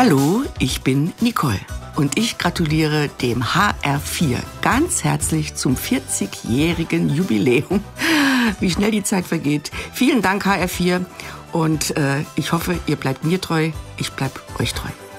Hallo, ich bin Nicole und ich gratuliere dem HR4 ganz herzlich zum 40-jährigen Jubiläum. Wie schnell die Zeit vergeht. Vielen Dank HR4 und ich hoffe, ihr bleibt mir treu, ich bleib euch treu.